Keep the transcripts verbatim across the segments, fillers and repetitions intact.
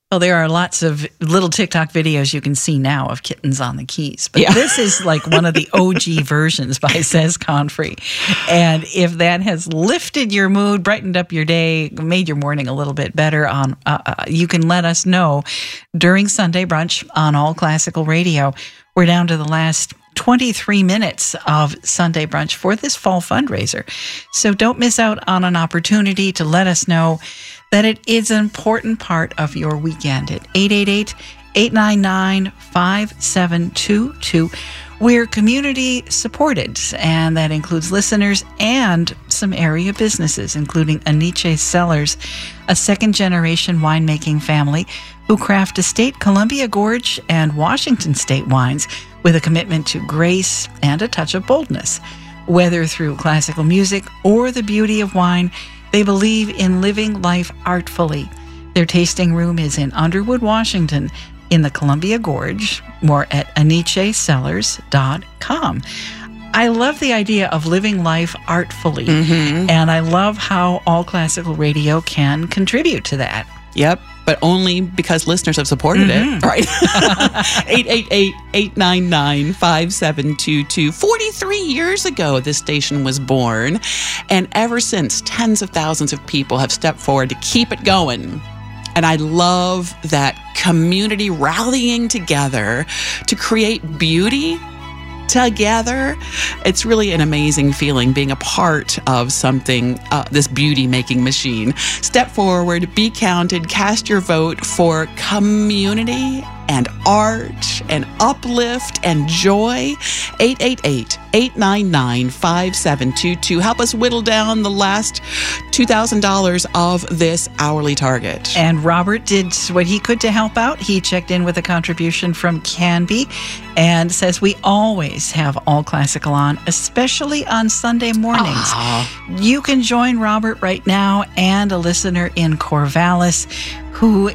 Well, there are lots of little TikTok videos you can see now of kittens on the keys. But yeah. this is like one of the O G versions by Says Confrey. And if that has lifted your mood, brightened up your day, made your morning a little bit better, on, uh, uh, you can let us know during Sunday Brunch on All Classical Radio. We're down to the last twenty-three minutes of Sunday Brunch for this fall fundraiser. So don't miss out on an opportunity to let us know that it is an important part of your weekend at eight eight eight, eight nine nine, five seven two two. We're community supported, and that includes listeners and some area businesses, including Aniche Cellars, a second-generation winemaking family who craft estate Columbia Gorge and Washington State wines with a commitment to grace and a touch of boldness. Whether through classical music or the beauty of wine, they believe in living life artfully. Their tasting room is in Underwood, Washington, in the Columbia Gorge. More at aniche cellars dot com. I love the idea of living life artfully, mm-hmm. and I love how All Classical Radio can contribute to that. Yep, but only because listeners have supported mm-hmm. it, right? eight eight eight, eight nine nine, five seven two two. forty-three years ago, this station was born, and ever since, tens of thousands of people have stepped forward to keep it going. And I love that community rallying together to create beauty together. It's really an amazing feeling being a part of something, uh, this beauty-making machine. Step forward, be counted, cast your vote for community and art and uplift and joy. eight eight eight, eight nine nine, five seven two two. Help us whittle down the last two thousand dollars of this hourly target. And Robert did what he could to help out. He checked in with a contribution from Canby and says we always have All Classical on, especially on Sunday mornings. Aww. You can join Robert right now and a listener in Corvallis who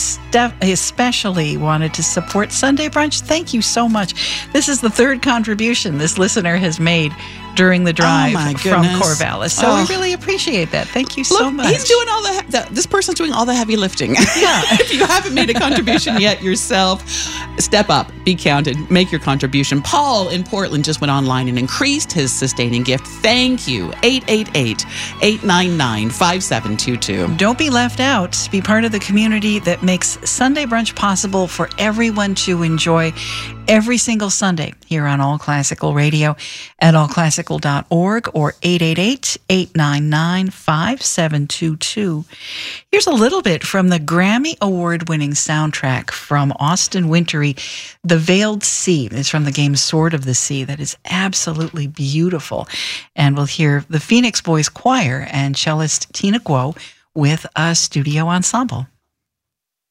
especially wanted to support Sunday Brunch. Thank you so much. This is the third contribution this listener has made during the drive oh from Corvallis. So oh. we really appreciate that. Thank you Look, so much. He's doing all the, the, this person's doing all the heavy lifting. Yeah. If you haven't made a contribution yet yourself, step up, be counted, make your contribution. Paul in Portland just went online and increased his sustaining gift. Thank you. eight eight eight, eight nine nine, five seven two two. Don't be left out. Be part of the community that makes Sunday Brunch possible for everyone to enjoy every single Sunday here on All Classical Radio at all classical dot org or eight eight eight, eight nine nine, five seven two two. Here's a little bit from the Grammy Award-winning soundtrack from Austin Wintory, The Veiled Sea. It's from the game Sword of the Sea. That is absolutely beautiful. And we'll hear the Phoenix Boys Choir and cellist Tina Guo with a studio ensemble.